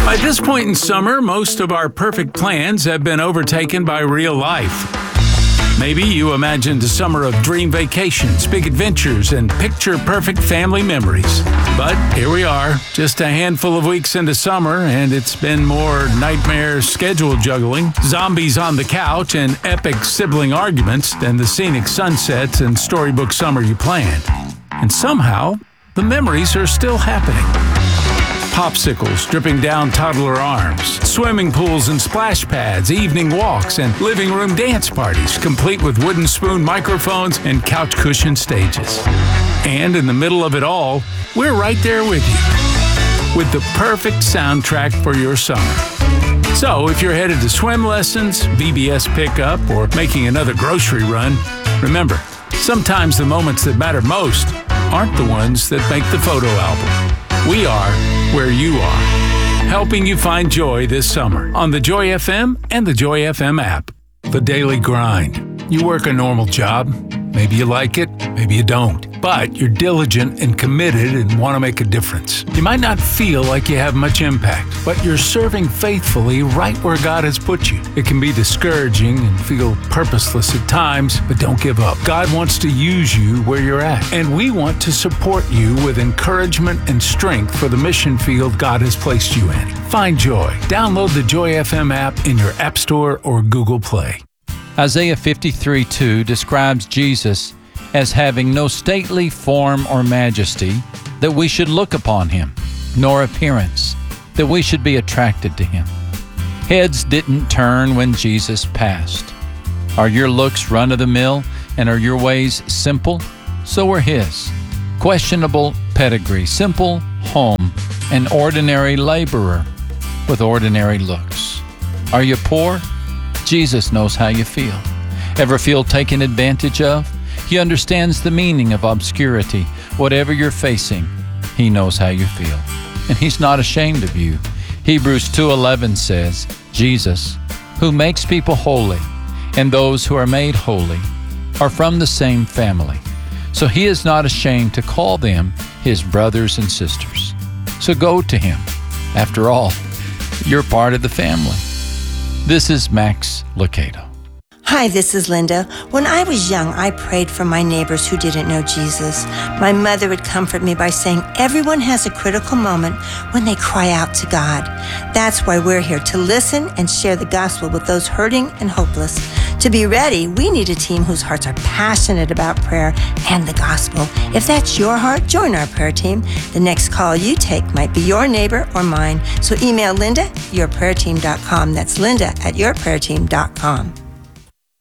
By this point in summer, most of our perfect plans have been overtaken by real life. Maybe you imagined a summer of dream vacations, big adventures, and picture-perfect family memories. But here we are, just a handful of weeks into summer, and it's been more nightmare schedule juggling, zombies on the couch, and epic sibling arguments than the scenic sunsets and storybook summer you planned. And somehow, the memories are still happening. Popsicles dripping down toddler arms, swimming pools and splash pads, evening walks, and living room dance parties, complete with wooden spoon microphones and couch cushion stages. And in the middle of it all, we're right there with you, with the perfect soundtrack for your summer. So if you're headed to swim lessons, VBS pickup, or making another grocery run, remember, sometimes the moments that matter most aren't the ones that make the photo album. We are where you are, helping you find joy this summer on the Joy FM and the Joy FM app. The Daily Grind. You work a normal job. Maybe you like it, maybe you don't. But you're diligent and committed and want to make a difference. You might not feel like you have much impact, but you're serving faithfully right where God has put you. It can be discouraging and feel purposeless at times, but don't give up. God wants to use you where you're at, and we want to support you with encouragement and strength for the mission field God has placed you in. Find joy. Download the Joy FM app in your App Store or Google Play. Isaiah 53:2 describes Jesus as having no stately form or majesty that we should look upon him, nor appearance that we should be attracted to him. Heads didn't turn when Jesus passed. Are your looks run-of-the-mill and are your ways simple? So were his. Questionable pedigree, simple home, an ordinary laborer with ordinary looks. Are you poor? Jesus knows how you feel. Ever feel taken advantage of? He understands the meaning of obscurity. Whatever you're facing, he knows how you feel. And he's not ashamed of you. Hebrews 2:11 says, Jesus, who makes people holy, and those who are made holy, are from the same family. So he is not ashamed to call them his brothers and sisters. So go to him. After all, you're part of the family. This is Max Lucado. Hi, this is Linda. When I was young, I prayed for my neighbors who didn't know Jesus. My mother would comfort me by saying everyone has a critical moment when they cry out to God. That's why we're here, to listen and share the gospel with those hurting and hopeless. To be ready, we need a team whose hearts are passionate about prayer and the gospel. If that's your heart, join our prayer team. The next call you take might be your neighbor or mine. So email Linda@yourprayerteam.com. That's Linda@yourprayerteam.com.